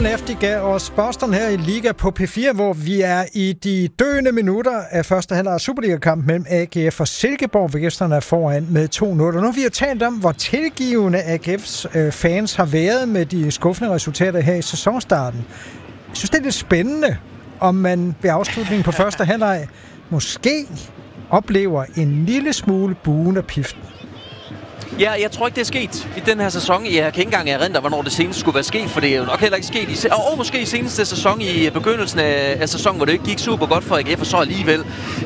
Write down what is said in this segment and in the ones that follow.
Bjørn Eftig gav os Boston her i Liga på P4, hvor vi er i de døende minutter af første halvleg af Superliga-kamp mellem AGF og Silkeborg. Gæsterne er foran med 2-0. Og nu har vi jo talt om, hvor tilgivende AGF's fans har været med de skuffende resultater her i sæsonstarten. Jeg synes, det er lidt spændende, om man ved afslutningen på første halvleg måske oplever en lille smule bugen af piften. Ja, jeg tror ikke, det er sket i den her sæson. Jeg kan ikke engang erindre, hvornår det senest skulle være sket, for det er jo nok heller ikke sket måske i seneste sæson, i begyndelsen af sæsonen, hvor det ikke gik super godt for AGF, og så alligevel.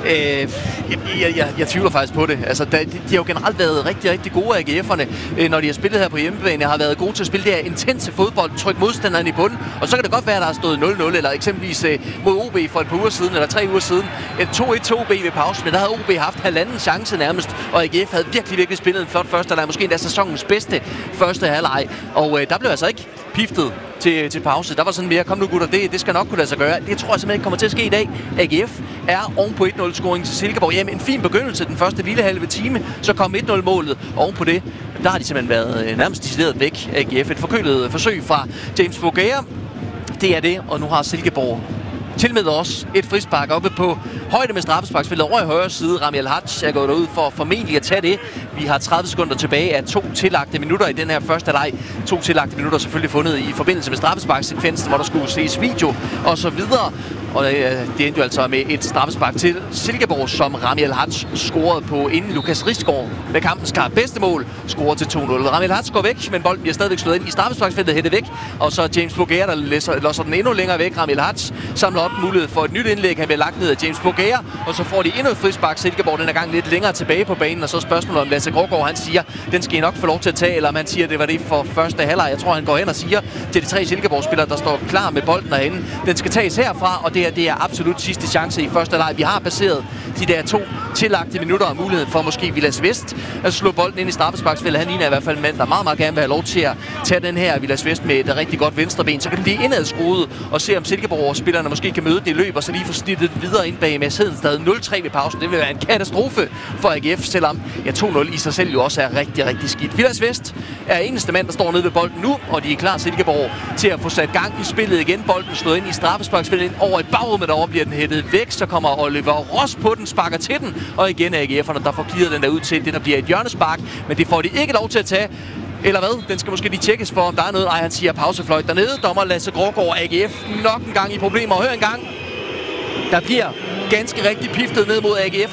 Jeg tvivler faktisk på det. Altså, de har jo generelt været rigtig, rigtig gode AGF'erne, når de har spillet her på hjemmebane. Har været gode til at spille det her intense fodbold, trykke modstanderen i bunden, og så kan det godt være, at der har stået 0-0, eller eksempelvis mod OB for et par uger siden, eller 3 uger siden. 2-1 OB ved pausen, men der havde OB haft halvanden chance nærmest, og AGF havde virkelig spillet en flot første halvleg, måske endda sæsonens bedste første halvleg, og der blev altså ikke piftet til pause. Der var sådan mere, kom nu gutter, det skal nok kunne lade sig gøre. Det tror jeg simpelthen ikke kommer til at ske i dag. AGF er oven på 1-0-scoring til Silkeborg. Jamen, en fin begyndelse den første lille halve time, så kom 1-0-målet oven på det. Der har de simpelthen været nærmest decideret væk, AGF. Et forkølet forsøg fra James Bougea. Det er det, og nu har Silkeborg tilmed også et frispark oppe på højde med straffesparksfeltet over i højre side. Rami Al-Haj er gået ud for formentlig at tage det. Vi har 30 sekunder tilbage af 2 tillagte minutter i den her første leg. 2 tillagte minutter selvfølgelig fundet i forbindelse med straffesparkssekvensen, hvor der skulle ses video og så videre. Og det endte jo altså med et straffespark til Silkeborg, som Rami Al-Haj scorede på, inden Lukas Risgaard med kampens klart bedste mål scorede til 2-0. Rami Al-Haj går væk, men bolden bliver stadigvæk slået ind i straffesparksfeltet, hættet væk. Og så James Bougea, der losser den endnu længere væk. Rami Al-Haj samler op mulighed for et nyt indlæg. Han bliver lagt ned af James Bougea, og så får de endnu et frispark. Silkeborg den er gang lidt længere tilbage på banen, og så spørgsmålet om Lasse Grågaard, han siger, den skal I nok få lov til at tage, eller man siger, det var det for første halvleg. Jeg tror, han går hen og siger til de 3 Silkeborg-spillere, der står klar med bolden derinde, den skal tages herfra, og det er absolut sidste chance i første halvleg. Vi har passeret de der 2 tillagte minutter og mulighed for måske Vilas Vest at slå bolden ind i straffesparksfeltet. Han ligner i hvert fald en mand, der meget, meget gerne vil have lov til at tage den her Vilas Vest med et rigtig godt venstreben. Så kan den blive indadskruet og se, om Silkeborg-spillerne måske kan møde det løb, og så lige få snittet videre ind bag med stadig 0-3 ved pausen. Det vil være en katastrofe for AGF, selvom 2-0 i sig selv jo også er rigtig, rigtig skidt. Vilas Vest er eneste mand, der står nede ved bolden nu, og de er klar, Silkeborg, til at få sat gang i spillet igen. Bolden slået ind i straffesparksfeltet, ind over i bagrum, derovre bliver den hættet væk. Så kommer Oliver Ross på den, sparker til den, og igen er AGF'erne, der får clearet den der ud til det, der bliver et hjørnespark, men det får de ikke lov til at tage. Eller hvad? Den skal måske lige tjekkes for, om der er noget. Han siger pausefløjt dernede. Dommer Lasse Grågaard, AGF nok en gang i problemer. Hør en gang. Der bliver ganske rigtig piftet ned mod AGF.